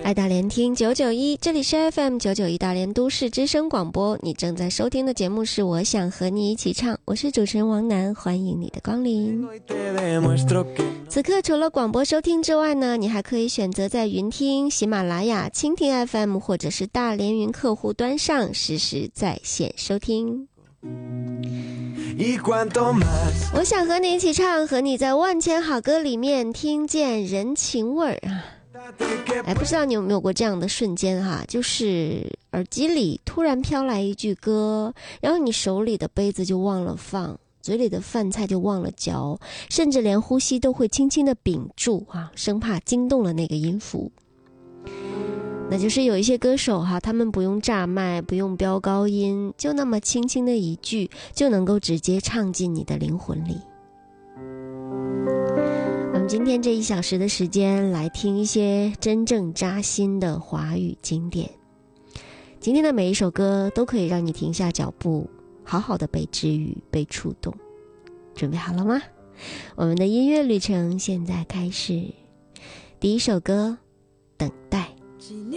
爱大连听991，这里是 FM991大连都市之声广播，你正在收听的节目是我想和你一起唱，我是主持人王楠，欢迎你的光临。此刻除了广播收听之外呢，你还可以选择在云听、喜马拉雅、蜻蜓 FM 或者是大连云客户端上实时在线收听。我想和你一起唱，和你在万千好歌里面听见人情味儿啊！不知道你有没有过这样的瞬间哈，就是耳机里突然飘来一句歌，然后你手里的杯子就忘了放，嘴里的饭菜就忘了嚼，甚至连呼吸都会轻轻的屏住啊，生怕惊动了那个音符。那就是有一些歌手哈，他们不用炸麦，不用飙高音，就那么轻轻的一句就能够直接唱进你的灵魂里。我们今天这1小时的时间来听一些真正扎心的华语经典。今天的每一首歌都可以让你停下脚步，好好的被治愈，被触动。准备好了吗？我们的音乐旅程现在开始。第一首歌，等待。